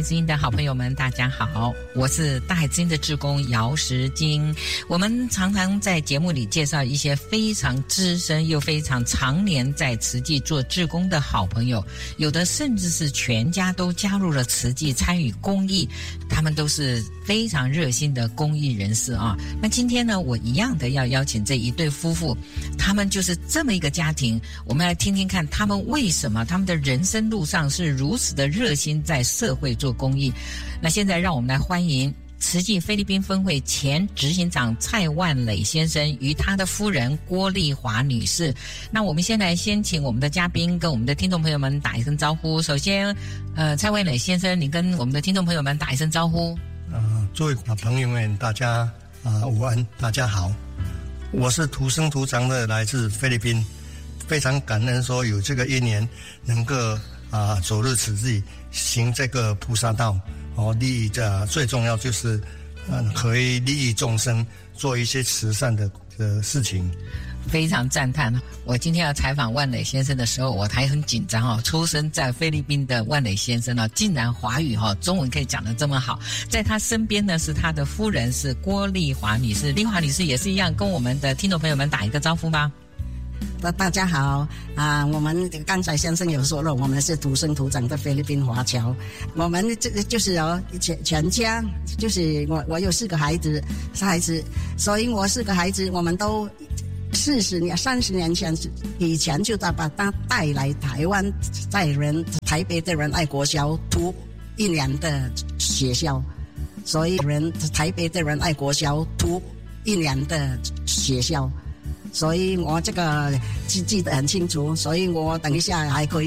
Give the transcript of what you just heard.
之音的好朋友们，大家好，我是大海之音的志工姚时金。我们常常在节目里介绍一些非常资深又非常常年在慈济做志工的好朋友，有的甚至是全家都加入了慈济参与公益，他们都是非常热心的公益人士啊。那今天呢，我一样的要邀请这一对夫妇，他们就是这么一个家庭，我们来听听看他们为什么他们的人生路上是如此的热心在社会做公益。那现在让我们来欢迎慈济菲律宾分会前执行长蔡万磊先生与他的夫人郭丽华女士。那我们先请我们的嘉宾跟我们的听众朋友们打一声招呼。首先蔡万磊先生，你跟我们的听众朋友们打一声招呼。 各位朋友们，大家午安，大家好，我是土生土长的来自菲律宾，非常感恩说有这个因缘能够走入慈济，行这个菩萨道，利益最重要就是可以利益众生，做一些慈善的事情。 非常赞叹。我今天要采访万磊先生的时候，我还很紧张出生在菲律宾的万磊先生竟然华语中文可以讲得这么好。在他身边呢是他的夫人，是郭丽华女士。丽华女士也是一样，跟我们的听众朋友们打一个招呼吧。 大家好我们刚才先生有说了，我们是土生土长的菲律宾华侨。我们这个就是全家，就是我有4个孩子，所以我4个孩子我们都30年以前就把他带来台湾，在台北的仁爱国小读1年的学校，所以台北的仁爱国小读1年的学校，所以我这个记得很清楚，所以我等一下还可以